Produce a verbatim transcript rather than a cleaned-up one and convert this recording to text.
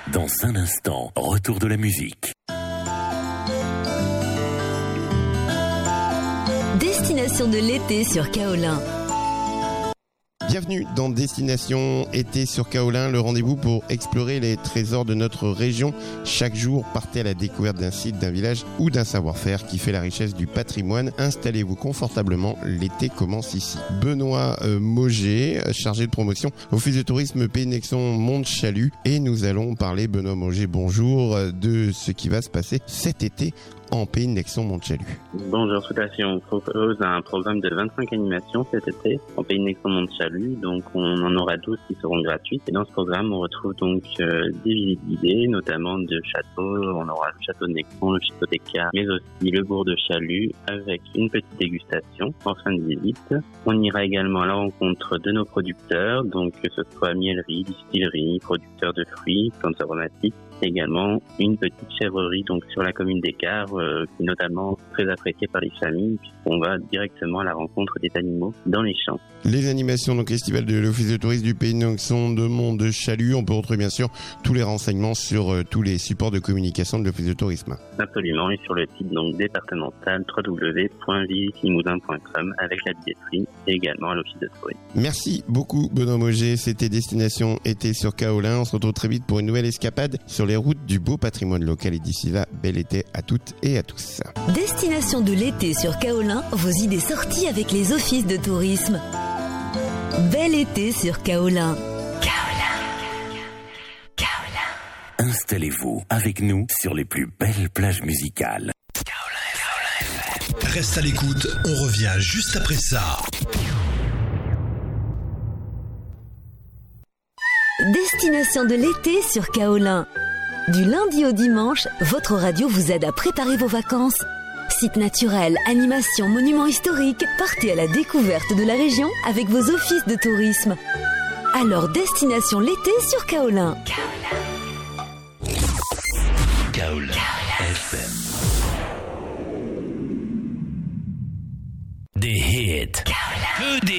Dans un instant, retour de la musique. Destination de l'été sur Kaolin. Bienvenue dans Destination été sur Kaolin, le rendez-vous pour explorer les trésors de notre région. Chaque jour, partez à la découverte d'un site, d'un village ou d'un savoir-faire qui fait la richesse du patrimoine. Installez-vous confortablement, l'été commence ici. Benoît euh, Mauger, chargé de promotion, Office de tourisme Pays de Nexon Mont-de-Chalut. Et nous allons parler, Benoît Mauger, bonjour, de ce qui va se passer cet été en Pays de Nexon Mont-de-Chalut. Bonjour, tout à fait. On propose un programme de vingt-cinq animations cet été en Pays de Nexon Mont-de-Chalut. Donc, on en aura douze qui seront gratuites. Et dans ce programme, on retrouve donc euh, des visites guidées, notamment de châteaux. On aura le château de Nexon, le château d'Écart, mais aussi le bourg de Chalut avec une petite dégustation en fin de visite. On ira également à la rencontre de nos producteurs, donc que ce soit miellerie, distillerie, producteurs de fruits, plantes aromatiques. Également une petite chèvrerie donc sur la commune d'Écart euh, qui est notamment très appréciée par les familles puisqu'on va directement à la rencontre des animaux dans les champs. Les animations donc estivales de l'Office de tourisme du Pays de Nexon de Mont-de-Chalut, on peut retrouver bien sûr tous les renseignements sur euh, tous les supports de communication de l'Office de tourisme. Absolument, et sur le site donc départemental w w w point visite limousin point com avec la billetterie et également à l'Office de tourisme. Merci beaucoup Benoît Mauger, c'était Destination été sur Kaolin. On se retrouve très vite pour une nouvelle escapade sur les routes du beau patrimoine local, et d'ici là, bel été à toutes et à tous. Destination de l'été sur Kaolin, vos idées sorties avec les offices de tourisme. Bel été sur Kaolin. Kaolin. Kaolin. Installez-vous avec nous sur les plus belles plages musicales. Reste à l'écoute, on revient juste après ça. Destination de l'été sur Kaolin. Du lundi au dimanche, votre radio vous aide à préparer vos vacances. Sites naturels, animations, monuments historiques, partez à la découverte de la région avec vos offices de tourisme. Alors, destination l'été sur Kaolin. Kaolin. Kaolin F M. Des hits. Kaolin. Que des